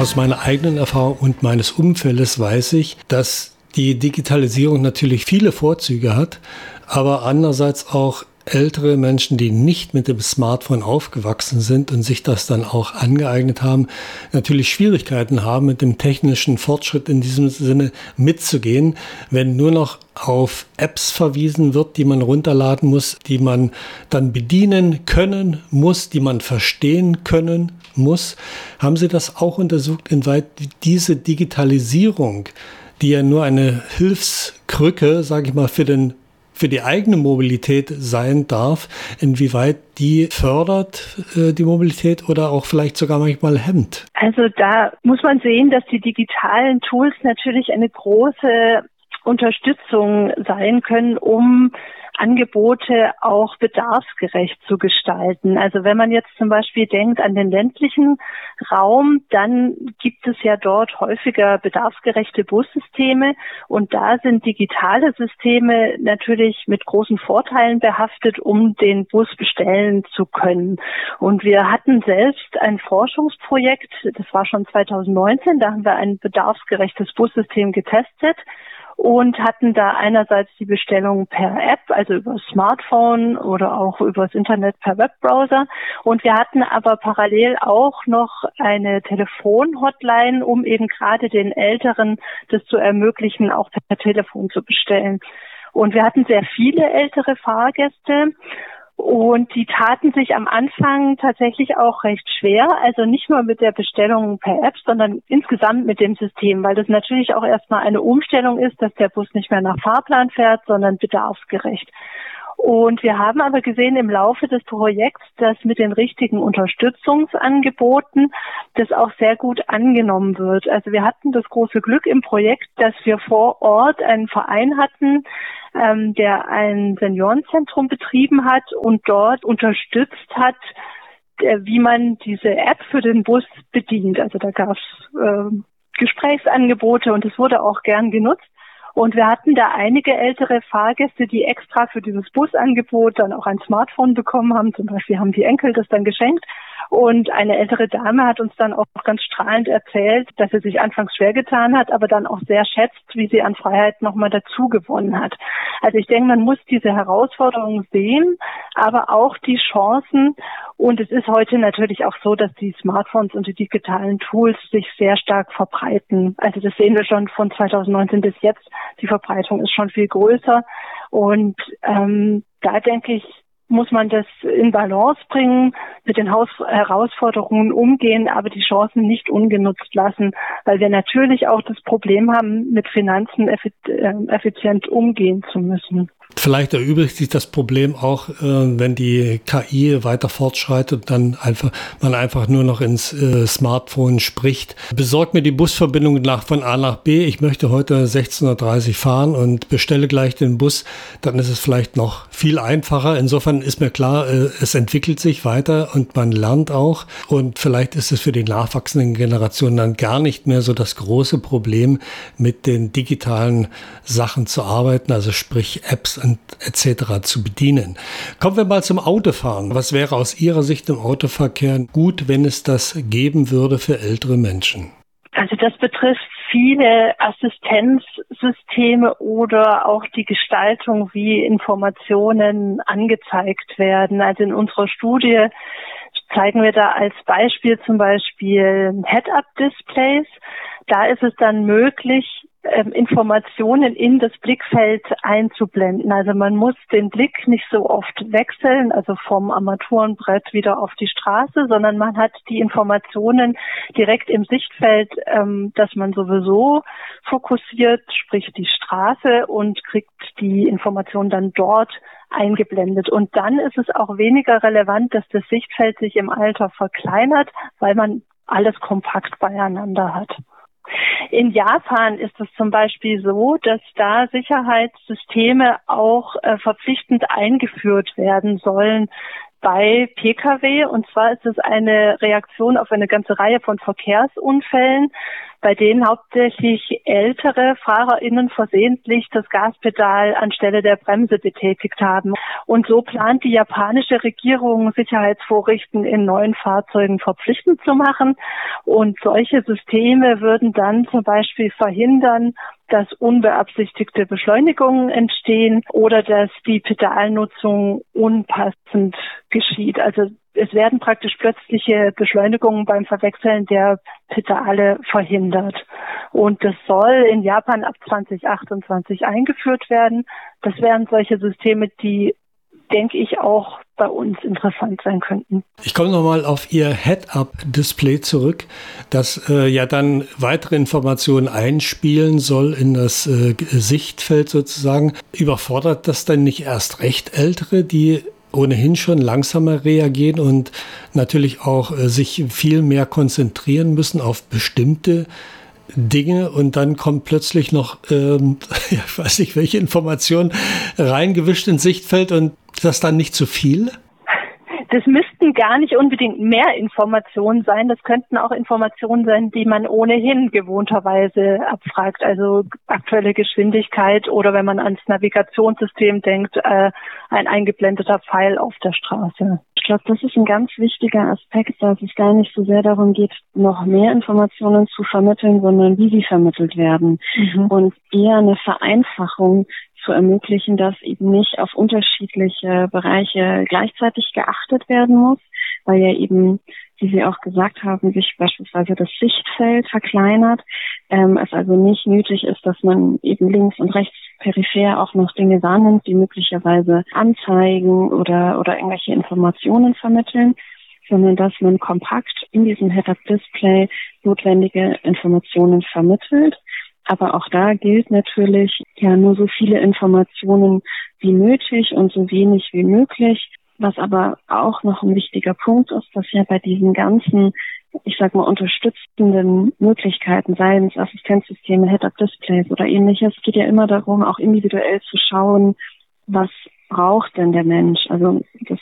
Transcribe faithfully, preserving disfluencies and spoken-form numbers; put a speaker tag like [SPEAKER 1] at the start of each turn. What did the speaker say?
[SPEAKER 1] Aus meiner eigenen Erfahrung und meines Umfeldes weiß ich, dass die Digitalisierung natürlich viele Vorzüge hat, aber andererseits auch ältere Menschen, die nicht mit dem Smartphone aufgewachsen sind und sich das dann auch angeeignet haben, natürlich Schwierigkeiten haben, mit dem technischen Fortschritt in diesem Sinne mitzugehen, wenn nur noch auf Apps verwiesen wird, die man runterladen muss, die man dann bedienen können muss, die man verstehen können muss. Haben Sie das auch untersucht, inwieweit diese Digitalisierung, die ja nur eine Hilfskrücke, sage ich mal, für den für die eigene Mobilität sein darf, inwieweit die fördert äh, die Mobilität oder auch vielleicht sogar manchmal hemmt?
[SPEAKER 2] Also da muss man sehen, dass die digitalen Tools natürlich eine große Unterstützung sein können, um Angebote auch bedarfsgerecht zu gestalten. Also wenn man jetzt zum Beispiel denkt an den ländlichen Raum, dann gibt es ja dort häufiger bedarfsgerechte Bussysteme und da sind digitale Systeme natürlich mit großen Vorteilen behaftet, um den Bus bestellen zu können. Und wir hatten selbst ein Forschungsprojekt, das war schon zweitausendneunzehn, da haben wir ein bedarfsgerechtes Bussystem getestet und hatten da einerseits die Bestellung per App, also über Smartphone oder auch übers Internet per Webbrowser. Und wir hatten aber parallel auch noch eine Telefon-Hotline, um eben gerade den Älteren das zu ermöglichen, auch per Telefon zu bestellen. Und wir hatten sehr viele ältere Fahrgäste. Und die taten sich am Anfang tatsächlich auch recht schwer, also nicht nur mit der Bestellung per App, sondern insgesamt mit dem System, weil das natürlich auch erstmal eine Umstellung ist, dass der Bus nicht mehr nach Fahrplan fährt, sondern bedarfsgerecht. Und wir haben aber gesehen im Laufe des Projekts, dass mit den richtigen Unterstützungsangeboten das auch sehr gut angenommen wird. Also wir hatten das große Glück im Projekt, dass wir vor Ort einen Verein hatten, ähm, der ein Seniorenzentrum betrieben hat und dort unterstützt hat, äh, wie man diese App für den Bus bedient. Also da gab es äh, Gesprächsangebote und es wurde auch gern genutzt. Und wir hatten da einige ältere Fahrgäste, die extra für dieses Busangebot dann auch ein Smartphone bekommen haben. Zum Beispiel haben die Enkel das dann geschenkt. Und eine ältere Dame hat uns dann auch ganz strahlend erzählt, dass sie sich anfangs schwer getan hat, aber dann auch sehr schätzt, wie sie an Freiheit nochmal dazu gewonnen hat. Also ich denke, man muss diese Herausforderungen sehen, aber auch die Chancen. Und es ist heute natürlich auch so, dass die Smartphones und die digitalen Tools sich sehr stark verbreiten. Also das sehen wir schon von zweitausendneunzehn bis jetzt. Die Verbreitung ist schon viel größer. Und ähm, da denke ich, muss man das in Balance bringen, mit den Haus- Herausforderungen umgehen, aber die Chancen nicht ungenutzt lassen, weil wir natürlich auch das Problem haben, mit Finanzen effi- äh, effizient umgehen zu müssen.
[SPEAKER 1] Vielleicht erübrigt sich das Problem auch, äh, wenn die K I weiter fortschreitet, dann einfach man einfach nur noch ins äh, Smartphone spricht. Besorg mir die Busverbindung nach von A nach B. Ich möchte heute sechzehn Uhr dreißig fahren und bestelle gleich den Bus. Dann ist es vielleicht noch viel einfacher. Insofern ist mir klar, äh, es entwickelt sich weiter und man lernt auch. Und vielleicht ist es für die nachwachsenden Generationen dann gar nicht mehr so das große Problem, mit den digitalen Sachen zu arbeiten, also sprich Apps und et cetera zu bedienen. Kommen wir mal zum Autofahren. Was wäre aus Ihrer Sicht im Autoverkehr gut, wenn es das geben würde für ältere Menschen?
[SPEAKER 2] Also das betrifft viele Assistenzsysteme oder auch die Gestaltung, wie Informationen angezeigt werden. Also in unserer Studie zeigen wir da als Beispiel zum Beispiel Head-Up-Displays. Da ist es dann möglich, Ähm, Informationen in das Blickfeld einzublenden. Also man muss den Blick nicht so oft wechseln, also vom Armaturenbrett wieder auf die Straße, sondern man hat die Informationen direkt im Sichtfeld, ähm, dass man sowieso fokussiert, sprich die Straße, und kriegt die Information dann dort eingeblendet. Und dann ist es auch weniger relevant, dass das Sichtfeld sich im Alter verkleinert, weil man alles kompakt beieinander hat. In Japan ist es zum Beispiel so, dass da Sicherheitssysteme auch äh, verpflichtend eingeführt werden sollen, bei P K W. Und zwar ist es eine Reaktion auf eine ganze Reihe von Verkehrsunfällen, bei denen hauptsächlich ältere FahrerInnen versehentlich das Gaspedal anstelle der Bremse betätigt haben. Und so plant die japanische Regierung, Sicherheitsvorrichten in neuen Fahrzeugen verpflichtend zu machen. Und solche Systeme würden dann zum Beispiel verhindern, dass unbeabsichtigte Beschleunigungen entstehen oder dass die Pedalnutzung unpassend geschieht. Also es werden praktisch plötzliche Beschleunigungen beim Verwechseln der Pedale verhindert. Und das soll in Japan ab zwanzig achtundzwanzig eingeführt werden. Das wären solche Systeme, die, denke ich, auch bei uns interessant sein könnten.
[SPEAKER 1] Ich komme nochmal auf Ihr Head-Up-Display zurück, das äh, ja dann weitere Informationen einspielen soll in das äh, Sichtfeld sozusagen. Überfordert das dann nicht erst recht Ältere, die ohnehin schon langsamer reagieren und natürlich auch äh, sich viel mehr konzentrieren müssen auf bestimmte Dinge, und dann kommt plötzlich noch, ähm, ich weiß nicht, welche Informationen reingewischt ins Sichtfeld, und das dann nicht zu viel?
[SPEAKER 2] Das müssten gar nicht unbedingt mehr Informationen sein. Das könnten auch Informationen sein, die man ohnehin gewohnterweise abfragt. Also aktuelle Geschwindigkeit oder, wenn man ans Navigationssystem denkt, äh, ein eingeblendeter Pfeil auf der Straße.
[SPEAKER 3] Ich glaube, das ist ein ganz wichtiger Aspekt, dass es gar nicht so sehr darum geht, noch mehr Informationen zu vermitteln, sondern wie sie vermittelt werden. Mhm. Und eher eine Vereinfachung zu ermöglichen, dass eben nicht auf unterschiedliche Bereiche gleichzeitig geachtet werden muss, weil ja eben, wie Sie auch gesagt haben, sich beispielsweise das Sichtfeld verkleinert, ähm, es also nicht nötig ist, dass man eben links und rechts peripher auch noch Dinge wahrnimmt, die möglicherweise anzeigen oder oder irgendwelche Informationen vermitteln, sondern dass man kompakt in diesem Head-Up-Display notwendige Informationen vermittelt. Aber auch da gilt natürlich, ja, nur so viele Informationen wie nötig und so wenig wie möglich. Was aber auch noch ein wichtiger Punkt ist, dass ja bei diesen ganzen, ich sag mal, unterstützenden Möglichkeiten, seien es Assistenzsysteme, Head-Up-Displays oder ähnliches, geht ja immer darum, auch individuell zu schauen, was braucht denn der Mensch? Also